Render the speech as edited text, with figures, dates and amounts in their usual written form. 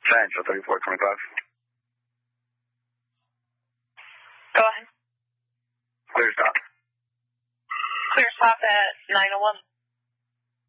Change for 3425. Go ahead. Clear stop. Clear stop at 901.